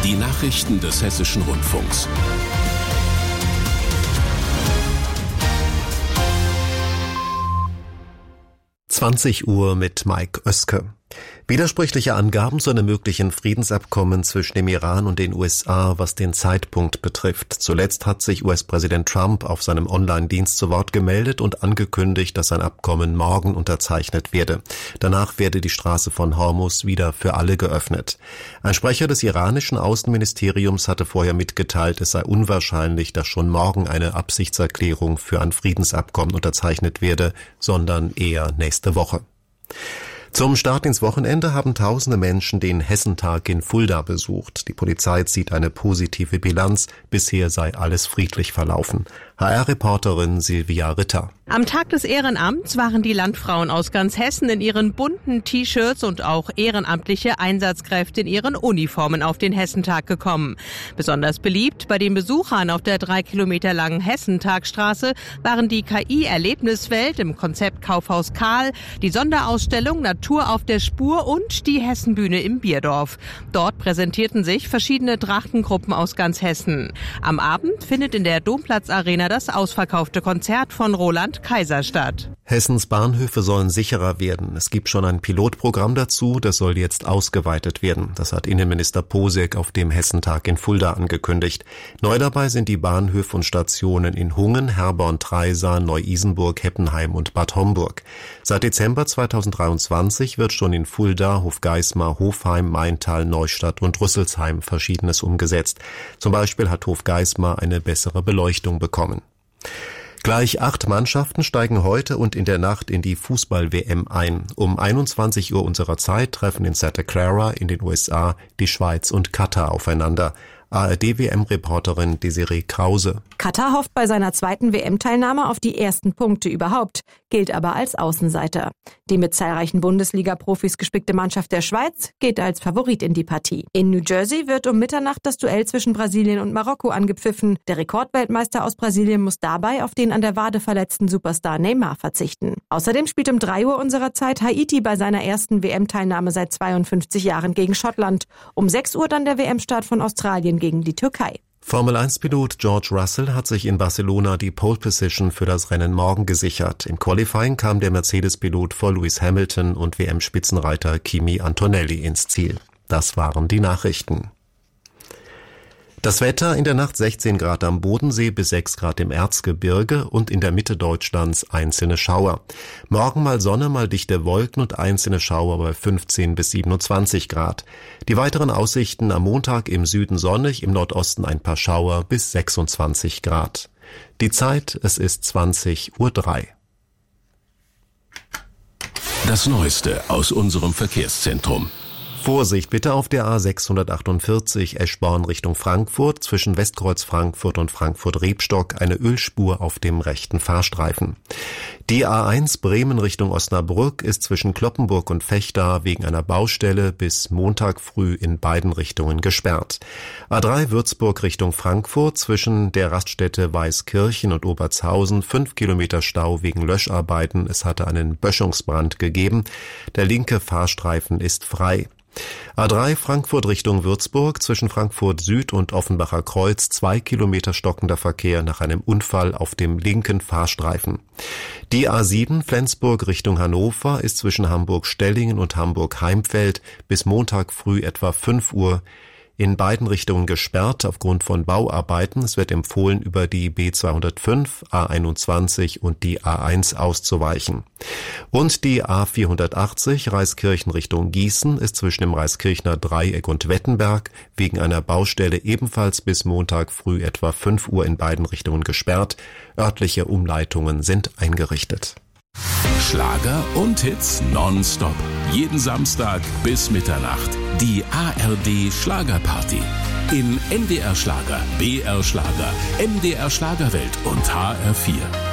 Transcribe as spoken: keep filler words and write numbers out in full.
Die Nachrichten des Hessischen Rundfunks. zwanzig Uhr mit Mike Oeske. Widersprüchliche Angaben zu einem möglichen Friedensabkommen zwischen dem Iran und den U S A, was den Zeitpunkt betrifft. Zuletzt hat sich U S-Präsident Trump auf seinem Online-Dienst zu Wort gemeldet und angekündigt, dass ein Abkommen morgen unterzeichnet werde. Danach werde die Straße von Hormuz wieder für alle geöffnet. Ein Sprecher des iranischen Außenministeriums hatte vorher mitgeteilt, es sei unwahrscheinlich, dass schon morgen eine Absichtserklärung für ein Friedensabkommen unterzeichnet werde, sondern eher nächste Woche. Zum Start ins Wochenende haben tausende Menschen den Hessentag in Fulda besucht. Die Polizei zieht eine positive Bilanz. Bisher sei alles friedlich verlaufen. H R-Reporterin Silvia Ritter. Am Tag des Ehrenamts waren die Landfrauen aus ganz Hessen in ihren bunten T-Shirts und auch ehrenamtliche Einsatzkräfte in ihren Uniformen auf den Hessentag gekommen. Besonders beliebt bei den Besuchern auf der drei Kilometer langen Hessentagstraße waren die K I-Erlebniswelt im Konzept Kaufhaus Karl, die Sonderausstellung Natur auf der Spur und die Hessenbühne im Bierdorf. Dort präsentierten sich verschiedene Trachtengruppen aus ganz Hessen. Am Abend findet in der Domplatzarena das ausverkaufte Konzert von Roland Kaiser statt. Hessens Bahnhöfe sollen sicherer werden. Es gibt schon ein Pilotprogramm dazu, das soll jetzt ausgeweitet werden. Das hat Innenminister Posek auf dem Hessentag in Fulda angekündigt. Neu dabei sind die Bahnhöfe und Stationen in Hungen, Herborn-Treisa, Neu-Isenburg, Heppenheim und Bad Homburg. Seit Dezember zweitausenddreiundzwanzig wird schon in Fulda, Hofgeismar, Hofheim, Maintal, Neustadt und Rüsselsheim Verschiedenes umgesetzt. Zum Beispiel hat Hofgeismar eine bessere Beleuchtung bekommen. Gleich acht Mannschaften steigen heute und in der Nacht in die Fußball-W M ein. Um einundzwanzig Uhr unserer Zeit treffen in Santa Clara in den U S A die Schweiz und Katar aufeinander. A R D-W M-Reporterin Desiree Krause. Katar hofft bei seiner zweiten W M-Teilnahme auf die ersten Punkte überhaupt, gilt aber als Außenseiter. Die mit zahlreichen Bundesliga-Profis gespickte Mannschaft der Schweiz geht als Favorit in die Partie. In New Jersey wird um Mitternacht das Duell zwischen Brasilien und Marokko angepfiffen. Der Rekordweltmeister aus Brasilien muss dabei auf den an der Wade verletzten Superstar Neymar verzichten. Außerdem spielt um drei Uhr unserer Zeit Haiti bei seiner ersten W M-Teilnahme seit zweiundfünfzig Jahren gegen Schottland. Um sechs Uhr dann der W M-Start von Australien gegen die Türkei. Formel eins Pilot George Russell hat sich in Barcelona die Pole Position für das Rennen morgen gesichert. Im Qualifying kam der Mercedes-Pilot vor Lewis Hamilton und W M-Spitzenreiter Kimi Antonelli ins Ziel. Das waren die Nachrichten. Das Wetter: in der Nacht sechzehn Grad am Bodensee bis sechs Grad im Erzgebirge und in der Mitte Deutschlands einzelne Schauer. Morgen mal Sonne, mal dichte Wolken und einzelne Schauer bei fünfzehn bis siebenundzwanzig Grad. Die weiteren Aussichten: am Montag im Süden sonnig, im Nordosten ein paar Schauer bis sechsundzwanzig Grad. Die Zeit: es ist zwanzig Uhr drei. Das Neueste aus unserem Verkehrszentrum. Vorsicht bitte auf der A sechshundertachtundvierzig Eschborn Richtung Frankfurt, zwischen Westkreuz Frankfurt und Frankfurt-Rebstock eine Ölspur auf dem rechten Fahrstreifen. Die A eins Bremen Richtung Osnabrück ist zwischen Cloppenburg und Vechta wegen einer Baustelle bis Montag früh in beiden Richtungen gesperrt. A drei Würzburg Richtung Frankfurt, zwischen der Raststätte Weißkirchen und Obertshausen fünf Kilometer Stau wegen Löscharbeiten. Es hatte einen Böschungsbrand gegeben. Der linke Fahrstreifen ist frei. A drei Frankfurt Richtung Würzburg, zwischen Frankfurt Süd und Offenbacher Kreuz zwei Kilometer stockender Verkehr nach einem Unfall auf dem linken Fahrstreifen. Die A sieben Flensburg Richtung Hannover ist zwischen Hamburg-Stellingen und Hamburg-Heimfeld bis Montag früh etwa fünf Uhr in beiden Richtungen gesperrt aufgrund von Bauarbeiten. Es wird empfohlen, über die B zweihundertfünf, A einundzwanzig und die A eins auszuweichen. Und die A vierhundertachtzig Reiskirchen Richtung Gießen ist zwischen dem Reiskirchner Dreieck und Wettenberg wegen einer Baustelle ebenfalls bis Montag früh etwa fünf Uhr in beiden Richtungen gesperrt. Örtliche Umleitungen sind eingerichtet. Schlager und Hits nonstop. Jeden Samstag bis Mitternacht. Die A R D Schlagerparty. In N D R Schlager, B R Schlager, M D R Schlagerwelt und H R vier.